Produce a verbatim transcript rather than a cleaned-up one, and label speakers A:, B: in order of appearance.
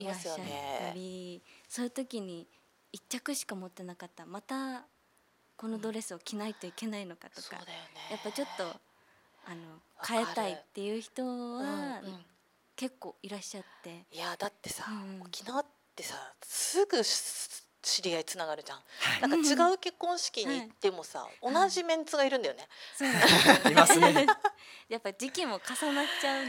A: いらっしゃったり、そういう時に一着しか持ってなかったらまたこのドレスを着ないといけないのかとか、
B: そうだよね、
A: やっぱちょっとあの変えたいっていう人は結構いらっしゃって、
B: いやだってさ、
A: うん、
B: 沖縄ってさすぐ知り合いつながるじゃん、はい、なんか違う結婚式に行ってもさ、はい、同じメンツがいるんだよね、
A: はい、そうなんですよね
C: いますね
A: やっぱ時期も重なっちゃうん